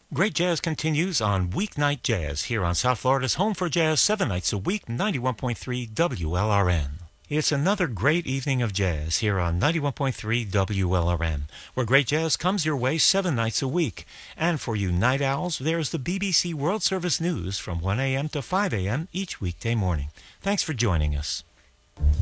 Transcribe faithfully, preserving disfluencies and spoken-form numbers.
Great Jazz continues on Weeknight Jazz here on South Florida's Home for Jazz, seven nights a week, ninety-one point three W L R N. It's another great evening of jazz here on ninety-one point three W L R N, where great jazz comes your way seven nights a week. And for you night owls, there's the B B C World Service News from one a.m. to five a.m. each weekday morning. Thanks for joining us.